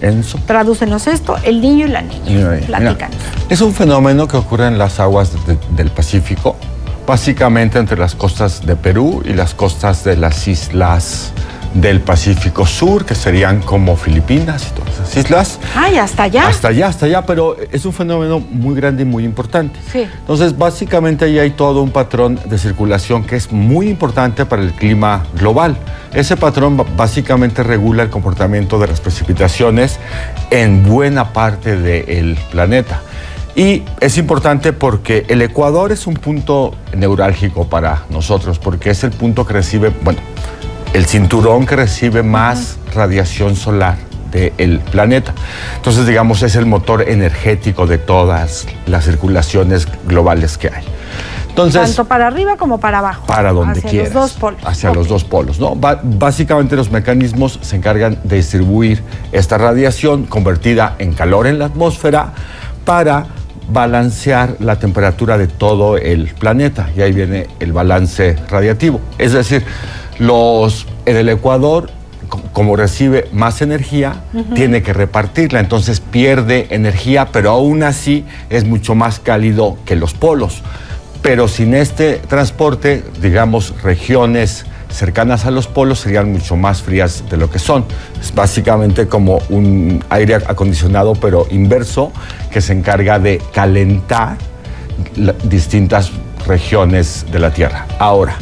Enzo. Tradúcenos esto, el niño y la niña. Platícanos. Es un fenómeno que ocurre en las aguas del Pacífico, básicamente entre las costas de Perú y las costas de las islas del Pacífico Sur, que serían como Filipinas y todas esas islas. ¡Ay, hasta allá! Hasta allá, pero es un fenómeno muy grande y muy importante. Sí. Entonces, básicamente ahí hay todo un patrón de circulación que es muy importante para el clima global. Ese patrón básicamente regula el comportamiento de las precipitaciones en buena parte del planeta. Y es importante porque el Ecuador es un punto neurálgico para nosotros, porque es el punto que recibe, el cinturón que recibe más radiación solar del planeta. Entonces, digamos, es el motor energético de todas las circulaciones globales que hay. Entonces, tanto para arriba como para abajo. Para donde hacia quieras. Los dos polos. Hacia los dos polos, ¿no? Básicamente los mecanismos se encargan de distribuir esta radiación convertida en calor en la atmósfera para balancear la temperatura de todo el planeta. Y ahí viene el balance radiativo. Es decir, en el Ecuador, como recibe más energía, tiene que repartirla, entonces pierde energía, pero aún así es mucho más cálido que los polos. Pero sin este transporte, digamos, regiones cercanas a los polos serían mucho más frías de lo que son. Es básicamente como un aire acondicionado, pero inverso, que se encarga de calentar distintas regiones de la Tierra. Ahora,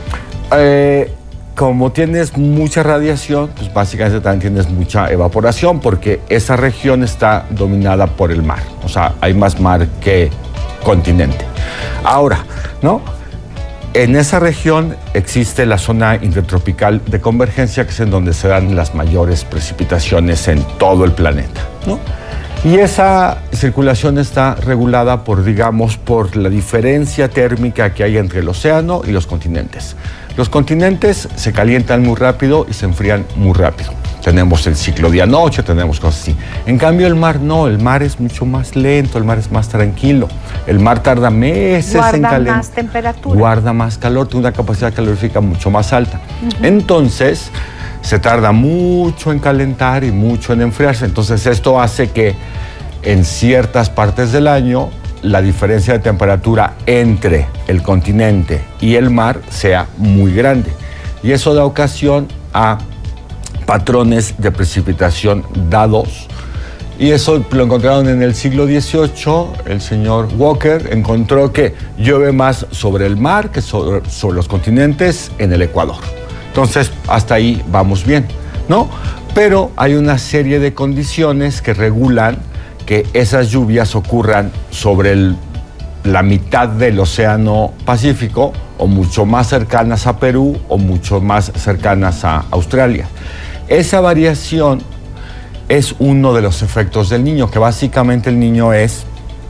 como tienes mucha radiación, pues básicamente también tienes mucha evaporación, porque esa región está dominada por el mar. O sea, hay más mar que continente. Ahora, ¿no? En esa región existe la zona intertropical de convergencia, que es en donde se dan las mayores precipitaciones en todo el planeta, ¿no? Y esa circulación está regulada por la diferencia térmica que hay entre el océano y los continentes. Los continentes se calientan muy rápido y se enfrían muy rápido. Tenemos el ciclo día-noche, tenemos cosas así. En cambio, el mar no, el mar es mucho más lento, el mar es más tranquilo. El mar tarda meses en calentar. Guarda más temperatura. Guarda más calor, tiene una capacidad calorífica mucho más alta. Entonces, se tarda mucho en calentar y mucho en enfriarse. Entonces, esto hace que en ciertas partes del año la diferencia de temperatura entre el continente y el mar sea muy grande. Y eso da ocasión a patrones de precipitación dados. Y eso lo encontraron en el siglo XVIII. El señor Walker encontró que llueve más sobre el mar que sobre los continentes en el Ecuador. Entonces, hasta ahí vamos bien, ¿no? Pero hay una serie de condiciones que regulan que esas lluvias ocurran sobre la mitad del Océano Pacífico, o mucho más cercanas a Perú, o mucho más cercanas a Australia. Esa variación es uno de los efectos del Niño, que básicamente el Niño es,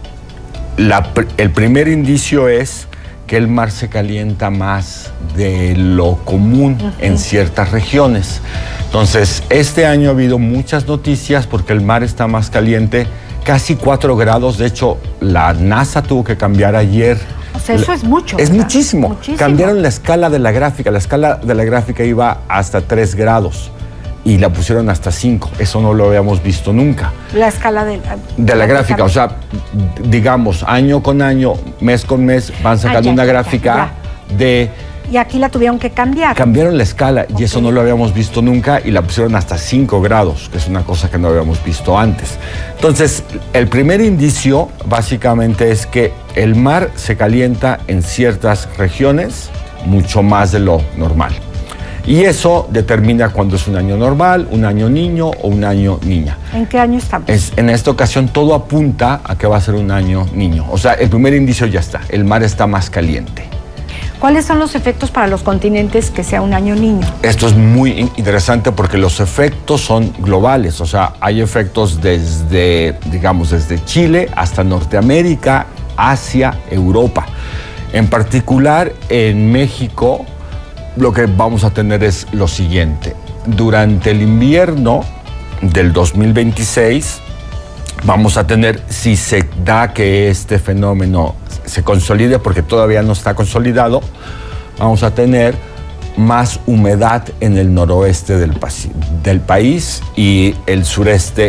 el primer indicio es que el mar se calienta más de lo común en ciertas regiones. Entonces, este año ha habido muchas noticias porque el mar está más caliente, casi 4 grados. De hecho, la NASA tuvo que cambiar ayer. O sea, eso es mucho. Es ¿verdad? muchísimo. Cambiaron la escala de la gráfica. La escala de la gráfica iba hasta 3 grados y la pusieron hasta 5. Eso no lo habíamos visto nunca. La escala de la gráfica. O sea, digamos, año con año, mes con mes, van sacando una gráfica de... Y aquí la tuvieron que cambiar. Cambiaron la escala y eso no lo habíamos visto nunca, y la pusieron hasta 5 grados, que es una cosa que no habíamos visto antes. Entonces, el primer indicio básicamente es que el mar se calienta en ciertas regiones mucho más de lo normal. Y eso determina cuándo es un año normal, un año niño o un año niña. ¿En qué año estamos? En esta ocasión todo apunta a que va a ser un año niño. O sea, el primer indicio ya está, el mar está más caliente. ¿Cuáles son los efectos para los continentes que sea un año niño? Esto es muy interesante porque los efectos son globales. O sea, hay efectos desde Chile hasta Norteamérica, Asia, Europa. En particular, en México, lo que vamos a tener es lo siguiente. Durante el invierno del 2026, vamos a tener, si se da que este fenómeno se consolide, porque todavía no está consolidado, vamos a tener más humedad en el noroeste del país y el sureste